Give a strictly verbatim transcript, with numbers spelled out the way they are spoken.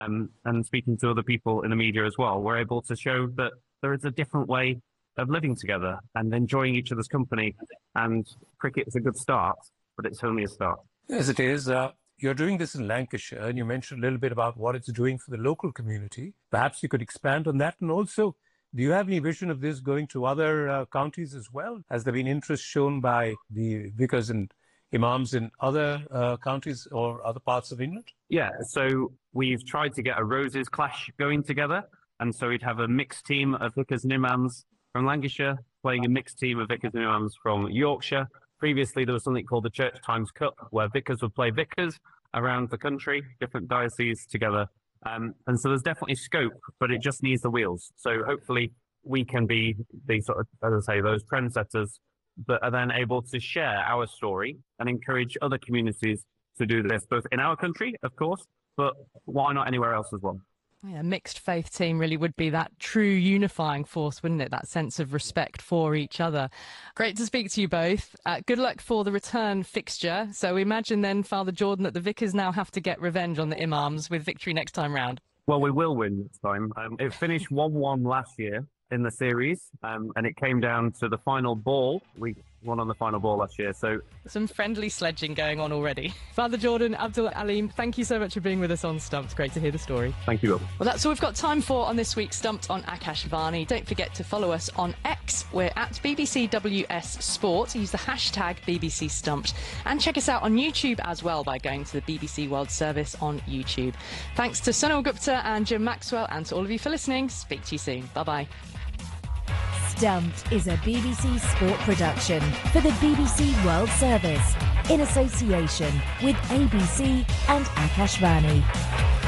um, and speaking to other people in the media as well, we're able to show that there is a different way of living together and enjoying each other's company. And cricket is a good start, but it's only a start. Yes, it is. Uh, you're doing this in Lancashire, and you mentioned a little bit about what it's doing for the local community. Perhaps you could expand on that. And also, do you have any vision of this going to other uh, counties as well? Has there been interest shown by the vicars and imams in other uh, counties or other parts of England? Yeah, so we've tried to get a Roses clash going together. And so we'd have a mixed team of vicars and imams from Lancashire playing a mixed team of vicars and imams from Yorkshire. Previously, there was something called the Church Times Cup, where vicars would play vicars around the country, different dioceses together. Um, and so there's definitely scope, but it just needs the wheels. So hopefully we can be the sort of, as I say, those trendsetters that are then able to share our story and encourage other communities to do this, both in our country, of course, but why not anywhere else as well? Yeah, a mixed faith team really would be that true unifying force, wouldn't it? That sense of respect for each other. Great to speak to you both. Uh, good luck for the return fixture. So we imagine then, Father Jordan, that the vicars now have to get revenge on the imams with victory next time round. Well, we will win this time. Um, it finished one one last year in the series, um, and it came down to the final ball. We won on the final ball last year. So some friendly sledging going on already. Father Jordan, Abdul Aleem, thank you so much for being with us on Stumped. Great to hear the story. Thank you, Will. Well, that's all we've got time for on this week's Stumped on Akashvani. Don't forget to follow us on X. We're at B B C W S Sport. Use the hashtag B B C Stumped. And check us out on YouTube as well by going to the B B C World Service on YouTube. Thanks to Sunil Gupta and Jim Maxwell, and to all of you for listening. Speak to you soon. Bye-bye. Stumped is a B B C Sport production for the B B C World Service in association with A B C and Akashvani.